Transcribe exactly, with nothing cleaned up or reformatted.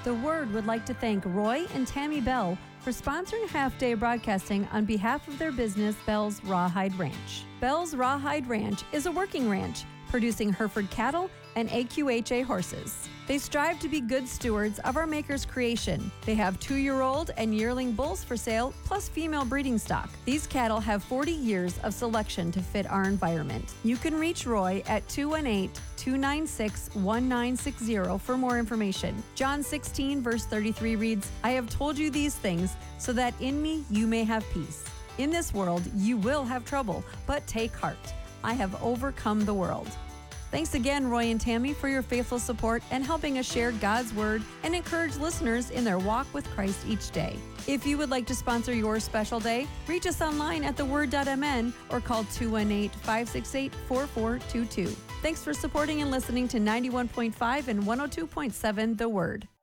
The Word would like to thank Roy and Tammy Bell for sponsoring Half Day Broadcasting on behalf of their business, Bell's Rawhide Ranch. Bell's Rawhide Ranch is a working ranch producing Hereford cattle and A Q H A horses. They strive to be good stewards of our Maker's creation. They have two-year-old and yearling bulls for sale, plus female breeding stock. These cattle have forty years of selection to fit our environment. You can reach Roy at two one eight, two nine six, one nine six zero for more information. John sixteen, verse thirty-three reads, I have told you these things so that in me you may have peace. In this world you will have trouble, but take heart. I have overcome the world. Thanks again, Roy and Tammy, for your faithful support and helping us share God's Word and encourage listeners in their walk with Christ each day. If you would like to sponsor your special day, reach us online at the word dot m n or call two one eight, five six eight, four four two two. Thanks for supporting and listening to ninety-one point five and one oh two point seven The Word.